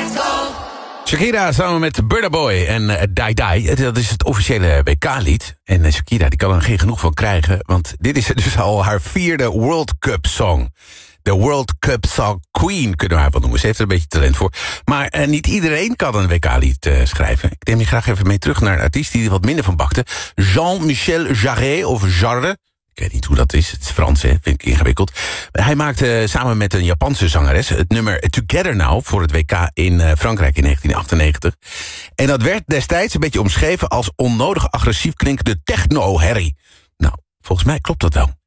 Shakira samen met Burna Boy en Die Die. Dat is het officiële WK-lied. En Shakira die kan er geen genoeg van krijgen. Want dit is dus al haar 4e World Cup song. De World Cup Song Queen kunnen we haar wel noemen. Ze heeft er een beetje talent voor. Maar niet iedereen kan een WK-lied schrijven. Ik neem je graag even mee terug naar een artiest die er wat minder van bakte. Jean-Michel Jarre of Jarre. Ik weet niet hoe dat is. Het is Frans, hè? Vind ik ingewikkeld. Hij maakte samen met een Japanse zangeres het nummer Together Now voor het WK in Frankrijk in 1998. En dat werd destijds een beetje omschreven als onnodig agressief klinkende techno-herrie. Nou, volgens mij klopt dat wel.